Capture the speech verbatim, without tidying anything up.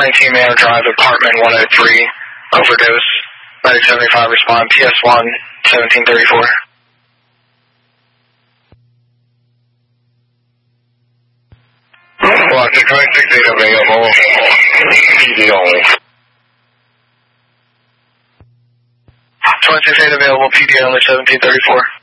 nineteen Manor Drive, apartment one oh three, overdose, medic seventy-five, respond, P S one, seventeen thirty-four. Lots of twenty-six eight available, P D only. twenty-six eight available, P D only, seventeen thirty-four.